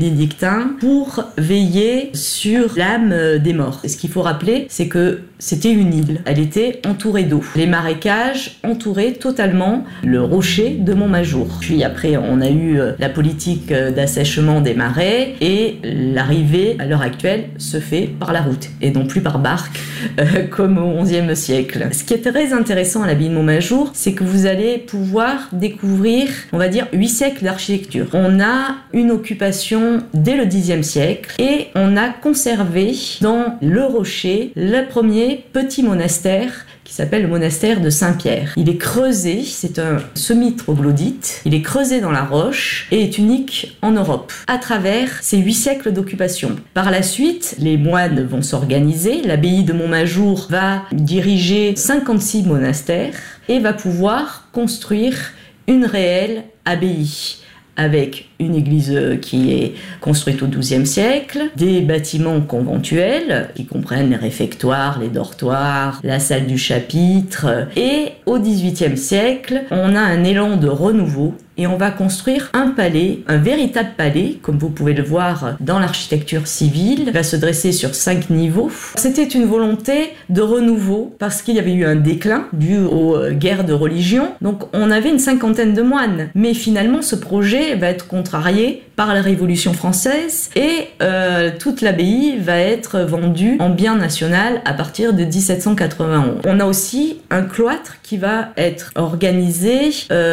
bénédictins pour veiller sur l'âme des morts. Et ce qu'il faut rappeler, c'est que c'était une île. Elle était entourée d'eau. Les marécages entouraient totalement le rocher de Montmajour. Puis après, on a eu la politique d'assèchement des marais et l'arrivée, à l'heure actuelle, se fait par la route et non plus par barque, comme au XIe siècle. Ce qui est très intéressant à l'abbaye de Montmajour, c'est que vous allez pouvoir découvrir, on va dire, 8 siècles d'architecture. On a une occupation dès le Xe siècle et on a conservé dans le rocher le premier petit monastère qui s'appelle le monastère de Saint-Pierre. Il est creusé, c'est un semi-troglodyte, il est creusé dans la roche et est unique en Europe, à travers ces 8 siècles d'occupation. Par la suite, les moines vont s'organiser, l'abbaye de Montmajour va diriger 56 monastères et va pouvoir construire une réelle abbaye, avec une église qui est construite au XIIe siècle, des bâtiments conventuels qui comprennent les réfectoires, les dortoirs, la salle du chapitre. Et au XVIIIe siècle, on a un élan de renouveau et on va construire un palais, un véritable palais, comme vous pouvez le voir dans l'architecture civile. Il va se dresser sur 5 niveaux. C'était une volonté de renouveau parce qu'il y avait eu un déclin dû aux guerres de religion. Donc on avait une 50aine de moines. Mais finalement, ce projet va être contrarié par la Révolution française et toute l'abbaye va être vendue en bien national à partir de 1791. On a aussi un cloître qui va être organisé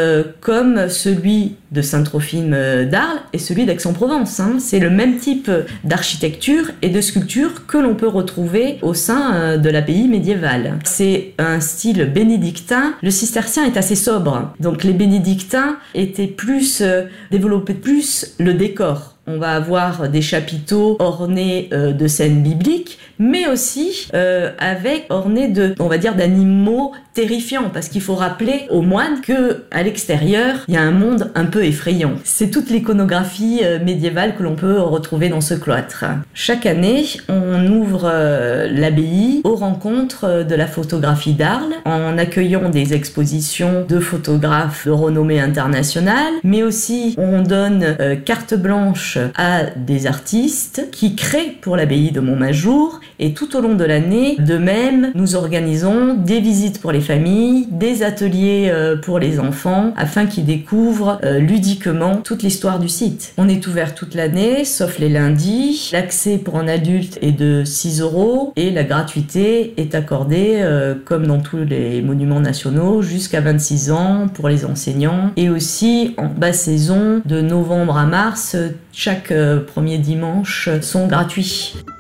comme celui de Sainte-Trophime d'Arles et celui d'Aix-en-Provence. C'est le même type d'architecture et de sculpture que l'on peut retrouver au sein de l'abbaye médiévale. C'est un style bénédictin. Le cistercien est assez sobre. Donc les bénédictins étaient développaient plus le décor. On va avoir des chapiteaux ornés de scènes bibliques, mais aussi ornés d'animaux terrifiants, parce qu'il faut rappeler aux moines que à l'extérieur, il y a un monde un peu effrayant. C'est toute l'iconographie médiévale que l'on peut retrouver dans ce cloître. Chaque année, on ouvre l'abbaye aux rencontres de la photographie d'Arles, en accueillant des expositions de photographes de renommée internationale, mais aussi on donne carte blanche à des artistes qui créent pour l'abbaye de Montmajour, et tout au long de l'année, de même, nous organisons des visites pour les familles, des ateliers pour les enfants, afin qu'ils découvrent ludiquement toute l'histoire du site. On est ouvert toute l'année, sauf les lundis. L'accès pour un adulte est de 6 € et la gratuité est accordée, comme dans tous les monuments nationaux, jusqu'à 26 ans pour les enseignants, et aussi en basse saison, de novembre à mars, chaque premier dimanche sont gratuits.